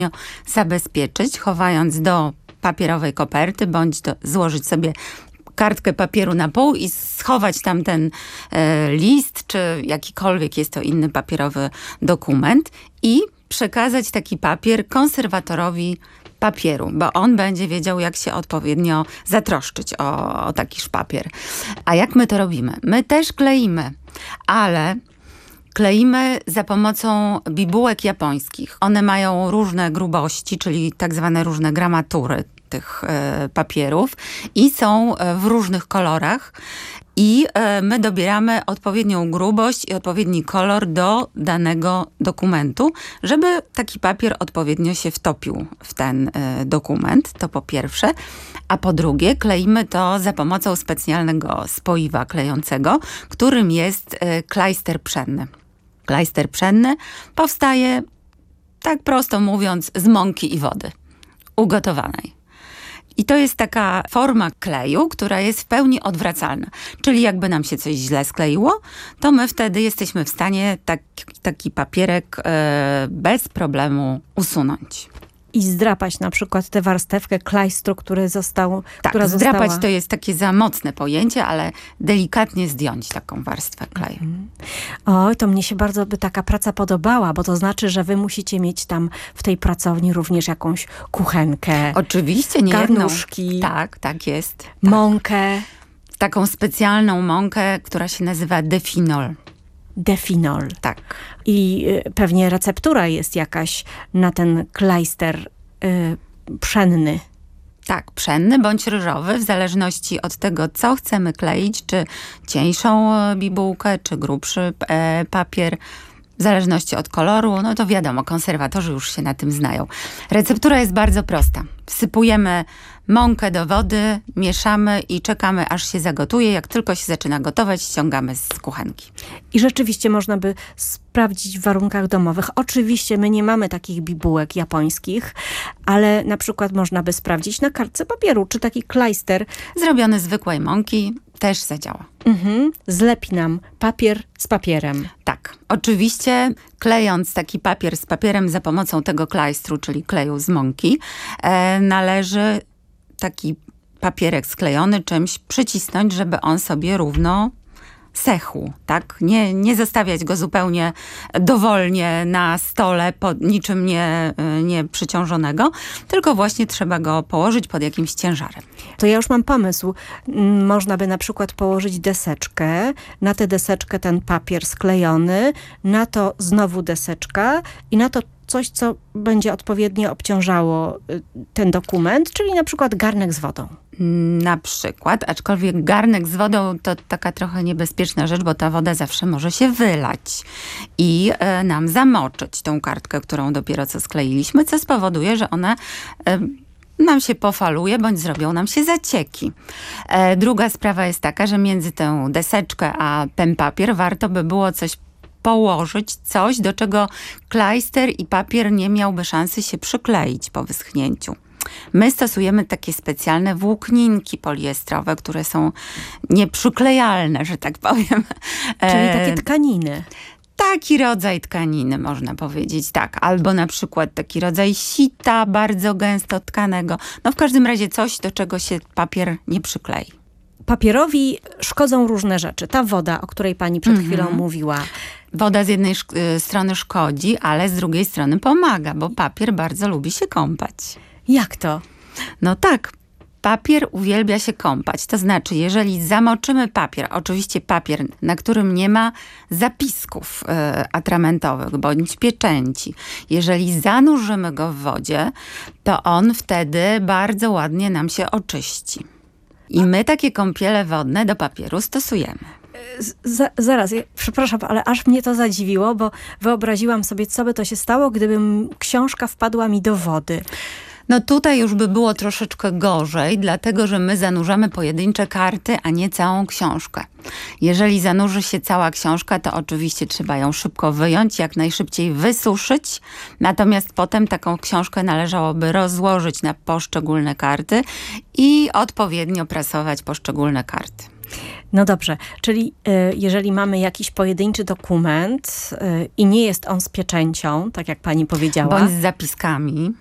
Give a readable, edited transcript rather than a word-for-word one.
zabezpieczyć, chowając do papierowej koperty, bądź złożyć sobie kartkę papieru na pół i schować tam ten list, czy jakikolwiek jest to inny papierowy dokument i przekazać taki papier konserwatorowi papieru, bo on będzie wiedział, jak się odpowiednio zatroszczyć o taki szpapier. A jak my to robimy? My też kleimy, ale kleimy za pomocą bibułek japońskich. One mają różne grubości, czyli tak zwane różne gramatury tych papierów i są w różnych kolorach. I my dobieramy odpowiednią grubość i odpowiedni kolor do danego dokumentu, żeby taki papier odpowiednio się wtopił w ten dokument, to po pierwsze. A po drugie, kleimy to za pomocą specjalnego spoiwa klejącego, którym jest klejster pszenny. Klejster pszenny powstaje, tak prosto mówiąc, z mąki i wody ugotowanej. I to jest taka forma kleju, która jest w pełni odwracalna. Czyli jakby nam się coś źle skleiło, to my wtedy jesteśmy w stanie taki papierek bez problemu usunąć. I zdrapać na przykład tę warstewkę klejstru, która została... zdrapać to jest takie za mocne pojęcie, ale delikatnie zdjąć taką warstwę kleju. Oj, to mnie się bardzo by taka praca podobała, bo to znaczy, że wy musicie mieć tam w tej pracowni również jakąś kuchenkę. Oczywiście, nie garnuszki. Jedną. Tak jest. Tak. Mąkę. Taką specjalną mąkę, która się nazywa definol. Definol. Tak. I pewnie receptura jest jakaś na ten klejster pszenny. Tak, pszenny bądź ryżowy, w zależności od tego, co chcemy kleić, czy cieńszą bibułkę, czy grubszy papier. W zależności od koloru, no to wiadomo, konserwatorzy już się na tym znają. Receptura jest bardzo prosta. Wsypujemy mąkę do wody, mieszamy i czekamy, aż się zagotuje. Jak tylko się zaczyna gotować, ściągamy z kuchenki. I rzeczywiście można by sprawdzić w warunkach domowych. Oczywiście my nie mamy takich bibułek japońskich, ale na przykład można by sprawdzić na kartce papieru, czy taki klejster zrobiony z zwykłej mąki też zadziała. Zlepi nam papier z papierem. Tak. Oczywiście klejąc taki papier z papierem za pomocą tego klejstru, czyli kleju z mąki, należy taki papierek sklejony czymś przycisnąć, żeby on sobie równo sechł, tak? Nie zostawiać go zupełnie dowolnie na stole, niczym nie przyciążonego, tylko właśnie trzeba go położyć pod jakimś ciężarem. To ja już mam pomysł. Można by na przykład położyć deseczkę, na tę deseczkę ten papier sklejony, na to znowu deseczka i na to coś, co będzie odpowiednio obciążało ten dokument, czyli na przykład garnek z wodą. Na przykład, aczkolwiek garnek z wodą to taka trochę niebezpieczna rzecz, bo ta woda zawsze może się wylać i nam zamoczyć tą kartkę, którą dopiero co skleiliśmy, co spowoduje, że ona nam się pofaluje, bądź zrobią nam się zacieki. Druga sprawa jest taka, że między tę deseczkę a ten papier warto by było położyć coś, do czego klejster i papier nie miałby szansy się przykleić po wyschnięciu. My stosujemy takie specjalne włókninki poliestrowe, które są nieprzyklejalne, że tak powiem. Czyli takie tkaniny. Taki rodzaj tkaniny, można powiedzieć, tak. Albo na przykład taki rodzaj sita bardzo gęsto tkanego. No w każdym razie coś, do czego się papier nie przyklei. Papierowi szkodzą różne rzeczy. Ta woda, o której pani przed chwilą mówiła. Woda z jednej strony szkodzi, ale z drugiej strony pomaga, bo papier bardzo lubi się kąpać. Jak to? No tak, papier uwielbia się kąpać. To znaczy, jeżeli zamoczymy papier, oczywiście papier, na którym nie ma zapisków atramentowych bądź pieczęci, jeżeli zanurzymy go w wodzie, to on wtedy bardzo ładnie nam się oczyści. I my takie kąpiele wodne do papieru stosujemy. Zaraz, przepraszam, ale aż mnie to zadziwiło, bo wyobraziłam sobie, co by to się stało, gdyby książka wpadła mi do wody. No tutaj już by było troszeczkę gorzej, dlatego że my zanurzamy pojedyncze karty, a nie całą książkę. Jeżeli zanurzy się cała książka, to oczywiście trzeba ją szybko wyjąć, jak najszybciej wysuszyć. Natomiast potem taką książkę należałoby rozłożyć na poszczególne karty i odpowiednio prasować poszczególne karty. No dobrze, czyli jeżeli mamy jakiś pojedynczy dokument i nie jest on z pieczęcią, tak jak pani powiedziała. Bądź z zapiskami.